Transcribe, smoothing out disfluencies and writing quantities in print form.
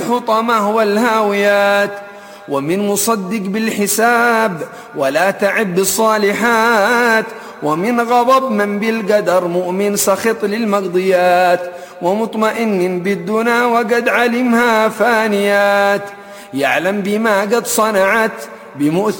الحطمة والهاويات، ومن مصدق بالحساب ولا تعب بالصالحات، ومن غضب من بالقدر مؤمن سخط للمقضيات، ومطمئن بالدنا وقد علمها فانيات، يعلم بما قد صنعت بمؤثر